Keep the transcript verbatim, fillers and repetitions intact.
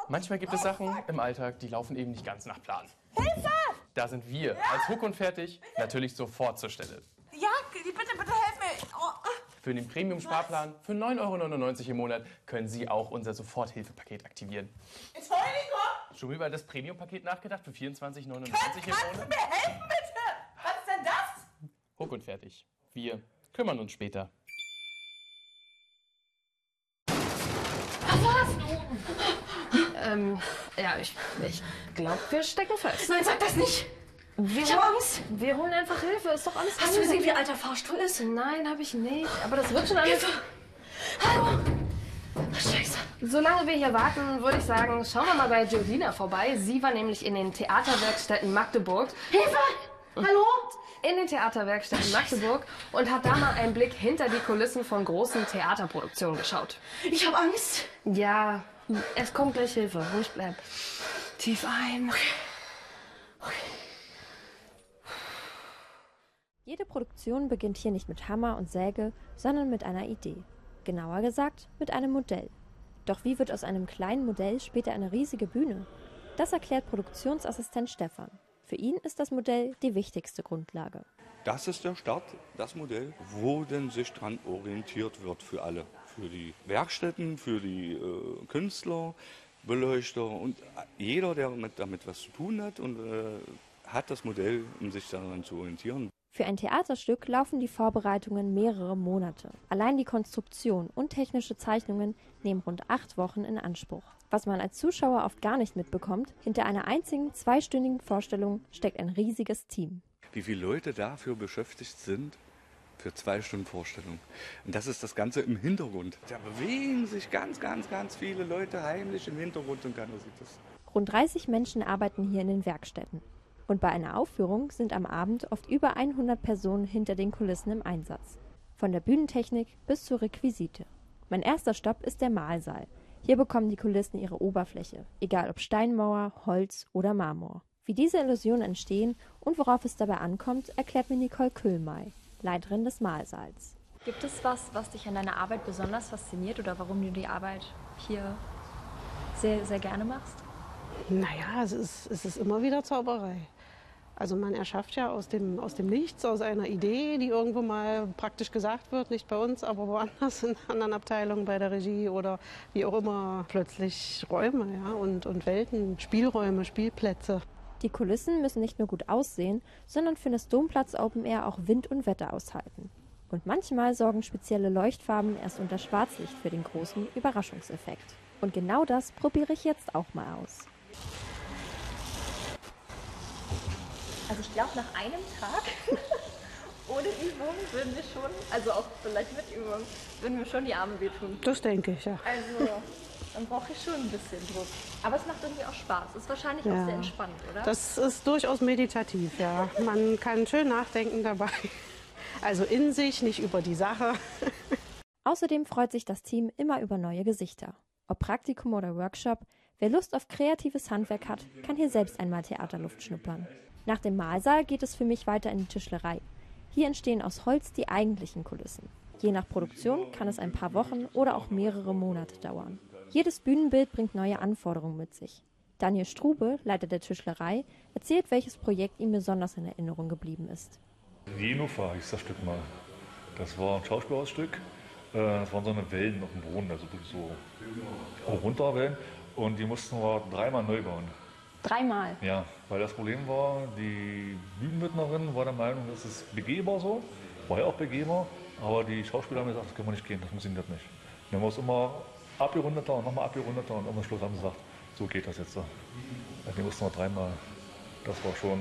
Manchmal gibt es Sachen im Alltag, die laufen eben nicht ganz nach Plan. Hilfe! Da sind wir als Huck und Fertig natürlich sofort zur Stelle. Ja, bitte, bitte helf mir. Oh. Für den Premium-Sparplan für neun Euro neunundneunzig im Monat können Sie auch unser Soforthilfepaket aktivieren. Entschuldigung! Schon über das Premium-Paket nachgedacht für vierundzwanzig neunundneunzig im Kannst du Monat? mir helfen, bitte? Was ist denn das? Huck und Fertig. Wir kümmern uns später. Was war's? Ähm, ja, ich, ich glaube, wir stecken fest. Nein, sag das nicht. Wir Ich hab Angst. Wir holen einfach Hilfe, ist doch alles Hast du gesehen, wie alt der Fahrstuhl ist? Nein, habe ich nicht. Aber das wird schon alles... Hilfe! Hallo! Scheiße. Solange wir hier warten, würde ich sagen, schauen wir mal bei Jordina vorbei. Sie war nämlich in den Theaterwerkstätten Magdeburg. Hilfe! Hallo? In den Theaterwerkstätten Magdeburg und hat da mal einen Blick hinter die Kulissen von großen Theaterproduktionen geschaut. Ich habe Angst. Ja, es kommt gleich Hilfe. Ruhig bleib. Tief ein. Okay. Okay. Jede Produktion beginnt hier nicht mit Hammer und Säge, sondern mit einer Idee. Genauer gesagt, mit einem Modell. Doch wie wird aus einem kleinen Modell später eine riesige Bühne? Das erklärt Produktionsassistent Stefan. Für ihn ist das Modell die wichtigste Grundlage. Das ist der Start, das Modell, wo denn sich dran orientiert wird für alle. Für die Werkstätten, für die äh, Künstler, Beleuchter und jeder, der mit, damit was zu tun hat und äh, hat das Modell, um sich daran zu orientieren. Für ein Theaterstück laufen die Vorbereitungen mehrere Monate. Allein die Konstruktion und technische Zeichnungen nehmen rund acht Wochen in Anspruch. Was man als Zuschauer oft gar nicht mitbekommt, hinter einer einzigen zweistündigen Vorstellung steckt ein riesiges Team. Wie viele Leute dafür beschäftigt sind, für zwei Stunden Vorstellung. Und das ist das Ganze im Hintergrund. Da bewegen sich ganz, ganz, ganz viele Leute heimlich im Hintergrund und keiner sieht das. Rund dreißig Menschen arbeiten hier in den Werkstätten. Und bei einer Aufführung sind am Abend oft über hundert Personen hinter den Kulissen im Einsatz. Von der Bühnentechnik bis zur Requisite. Mein erster Stopp ist der Mahlsaal. Hier bekommen die Kulissen ihre Oberfläche, egal ob Steinmauer, Holz oder Marmor. Wie diese Illusionen entstehen und worauf es dabei ankommt, erklärt mir Nicole Köhlmey, Leiterin des Mahlsaals. Gibt es was, was dich an deiner Arbeit besonders fasziniert oder warum du die Arbeit hier sehr, sehr gerne machst? Naja, es ist, es ist immer wieder Zauberei. Also man erschafft ja aus dem, aus dem Nichts, aus einer Idee, die irgendwo mal praktisch gesagt wird, nicht bei uns, aber woanders in anderen Abteilungen, bei der Regie oder wie auch immer, plötzlich Räume, ja, und, und Welten, Spielräume, Spielplätze. Die Kulissen müssen nicht nur gut aussehen, sondern für das Domplatz Open Air auch Wind und Wetter aushalten. Und manchmal sorgen spezielle Leuchtfarben erst unter Schwarzlicht für den großen Überraschungseffekt. Und genau das probiere ich jetzt auch mal aus. Also ich glaube, nach einem Tag ohne Übung würden wir schon, also auch vielleicht mit Übung, würden mir schon die Arme wehtun. Das denke ich, ja. Also dann brauche ich schon ein bisschen Druck. Aber es macht irgendwie auch Spaß. Ist wahrscheinlich Ja. auch sehr entspannt, oder? Das ist durchaus meditativ, ja. Man kann schön nachdenken dabei. Also in sich, nicht über die Sache. Außerdem freut sich das Team immer über neue Gesichter. Ob Praktikum oder Workshop, wer Lust auf kreatives Handwerk hat, kann hier selbst einmal Theaterluft schnuppern. Nach dem Mahlsaal geht es für mich weiter in die Tischlerei. Hier entstehen aus Holz die eigentlichen Kulissen. Je nach Produktion kann es ein paar Wochen oder auch mehrere Monate dauern. Jedes Bühnenbild bringt neue Anforderungen mit sich. Daniel Strube, Leiter der Tischlerei, erzählt, welches Projekt ihm besonders in Erinnerung geblieben ist. Jennifer hieß das Stück mal. Das war ein Schauspielhausstück. Das waren so eine Wellen auf dem Boden, also so hoch runter Wellen. Und die mussten wir dreimal neu bauen. Dreimal? Ja, weil das Problem war, die Bühnenbildnerin war der Meinung, das ist begehbar so. War ja auch begehbar, aber die Schauspieler haben gesagt, das können wir nicht gehen, das funktioniert nicht. Dann haben wir es immer abgerundeter und nochmal abgerundeter und am Schluss haben sie gesagt, so geht das jetzt so. Die mussten wir dreimal, das war schon